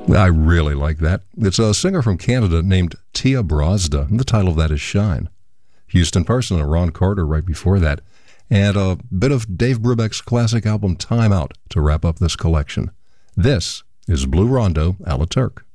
I really like that. It's a singer from Canada named Tia Brazda, and the title of that is Shine. Houston Person and Ron Carter right before that, and a bit of Dave Brubeck's classic album Time Out to wrap up this collection. This is Blue Rondo, a la Turk.